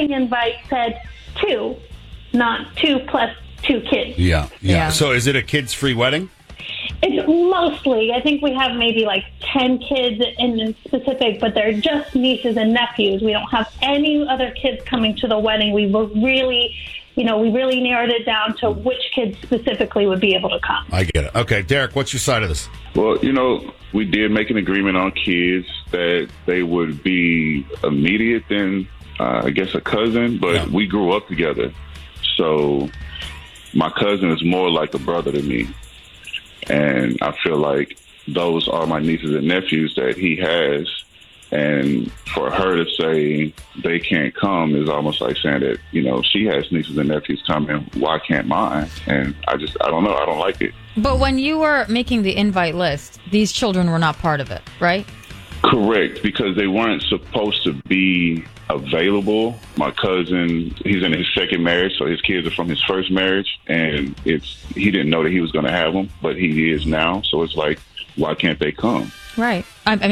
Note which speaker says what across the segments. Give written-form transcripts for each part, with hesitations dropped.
Speaker 1: wedding invite said 2, not 2 plus 2 kids.
Speaker 2: Yeah. So is it a kids-free wedding?
Speaker 1: It's mostly, I think we have maybe like 10 kids in specific, but they're just nieces and nephews. We don't have any other kids coming to the wedding. We were really, we really narrowed it down to which kids specifically would be able to come.
Speaker 2: I get it. Okay, Derek, what's your side of this?
Speaker 3: Well, we did make an agreement on kids that they would be immediate than, I guess, a cousin, but we grew up together. So my cousin is more like a brother to me. And I feel like those are my nieces and nephews that he has. And for her to say they can't come is almost like saying that, she has nieces and nephews coming. Why can't mine? And I don't know. I don't like it.
Speaker 4: But when you were making the invite list, these children were not part of it, right?
Speaker 3: Correct, because they weren't supposed to be available. My cousin, he's in his second marriage, so his kids are from his first marriage, and he didn't know that he was going to have them, but he is now. So it's like, why can't they come?
Speaker 4: Right.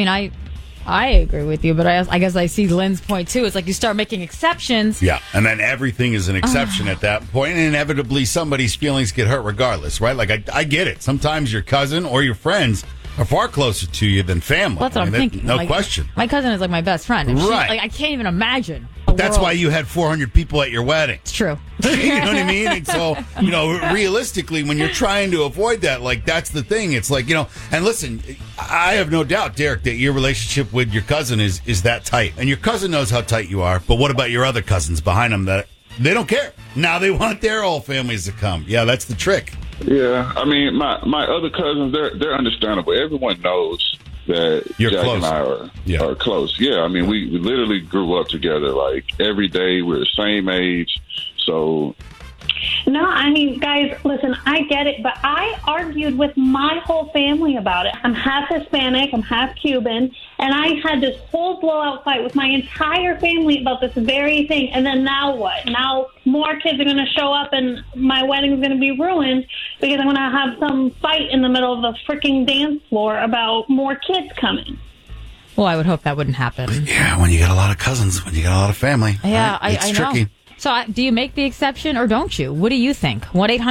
Speaker 4: I agree with you, but I guess I see Lynn's point too. It's like you start making exceptions.
Speaker 2: Yeah, and then everything is an exception at that point, and inevitably somebody's feelings get hurt regardless, right? Like, I get it. Sometimes your cousin or your friends are far closer to you than family.
Speaker 4: Well, that's what I'm thinking.
Speaker 2: No question.
Speaker 4: My cousin is like my best friend. And
Speaker 2: right.
Speaker 4: I can't even imagine.
Speaker 2: That's why you had 400 people at your wedding.
Speaker 4: It's true.
Speaker 2: You know what I mean? And so, realistically, when you're trying to avoid that, that's the thing. It's like, and listen, I have no doubt, Derek, that your relationship with your cousin is that tight. And your cousin knows how tight you are. But what about your other cousins behind them that they don't care? Now they want their whole families to come. Yeah, that's the trick.
Speaker 3: Yeah, my other cousins, they're understandable. Everyone knows that
Speaker 2: you're
Speaker 3: Jack
Speaker 2: close.
Speaker 3: And I are close. Yeah, we literally grew up together. Like, every day we're the same age. So...
Speaker 1: No, guys, listen, I get it, but I argued with my whole family about it. I'm half Hispanic, I'm half Cuban, and I had this whole blowout fight with my entire family about this very thing. And then now what? Now more kids are going to show up and my wedding's going to be ruined because I'm going to have some fight in the middle of the freaking dance floor about more kids coming.
Speaker 4: Well, I would hope that wouldn't happen.
Speaker 2: Yeah, when you got a lot of cousins, when you got a lot of family.
Speaker 4: Yeah,
Speaker 2: right? It's
Speaker 4: I
Speaker 2: tricky.
Speaker 4: know. So do you make the exception or don't you? What do you think?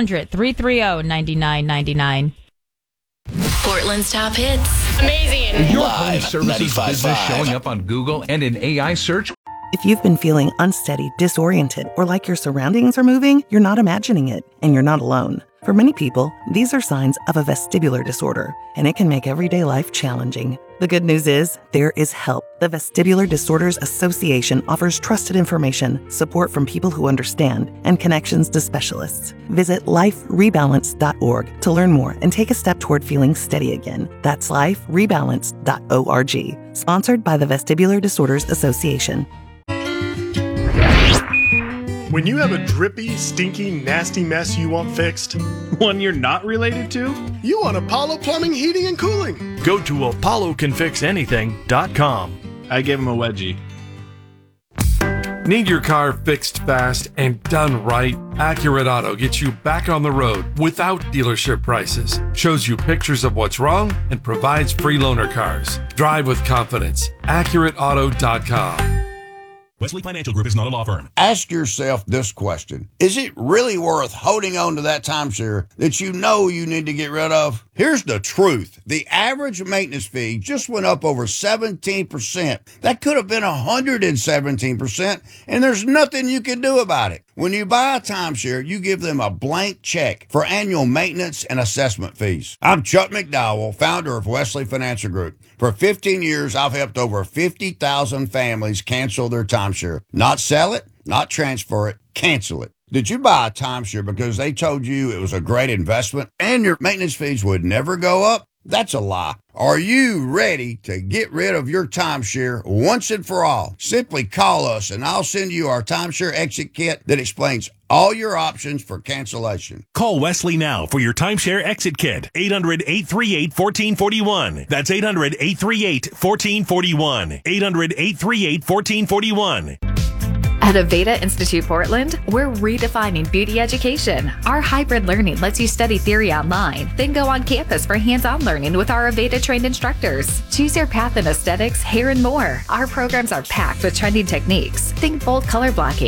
Speaker 4: 1-800-330-9999.
Speaker 5: Portland's top hits.
Speaker 6: Amazing.
Speaker 7: Is your home services business showing up on Google and in AI search?
Speaker 8: If you've been feeling unsteady, disoriented, or like your surroundings are moving, you're not imagining it, and you're not alone. For many people, these are signs of a vestibular disorder, and it can make everyday life challenging. The good news is, there is help. The Vestibular Disorders Association offers trusted information, support from people who understand, and connections to specialists. Visit liferebalance.org to learn more and take a step toward feeling steady again. That's liferebalance.org. Sponsored by the Vestibular Disorders Association.
Speaker 9: When you have a drippy, stinky, nasty mess you want fixed,
Speaker 10: one you're not related to,
Speaker 9: you want Apollo Plumbing, Heating, and Cooling.
Speaker 10: Go to ApolloCanFixAnything.com. I gave him a wedgie.
Speaker 11: Need your car fixed fast and done right? Accurate Auto gets you back on the road without dealership prices, shows you pictures of what's wrong, and provides free loaner cars. Drive with confidence. AccurateAuto.com.
Speaker 12: Wesley Financial Group is not a law firm.
Speaker 13: Ask yourself this question. Is it really worth holding on to that timeshare that you know you need to get rid of? Here's the truth. The average maintenance fee just went up over 17%. That could have been 117%, and there's nothing you can do about it. When you buy a timeshare, you give them a blank check for annual maintenance and assessment fees. I'm Chuck McDowell, founder of Wesley Financial Group. For 15 years, I've helped over 50,000 families cancel their timeshare. Not sell it, not transfer it, cancel it. Did you buy a timeshare because they told you it was a great investment and your maintenance fees would never go up? That's a lie. Are you ready to get rid of your timeshare once and for all? Simply call us and I'll send you our timeshare exit kit that explains all your options for cancellation.
Speaker 12: Call Wesley now for your timeshare exit kit. 800-838-1441. That's 800-838-1441. 800-838-1441.
Speaker 5: At Aveda Institute Portland, we're redefining beauty education. Our hybrid learning lets you study theory online, then go on campus for hands-on learning with our Aveda-trained instructors. Choose your path in aesthetics, hair, and more. Our programs are packed with trending techniques. Think bold color blocking,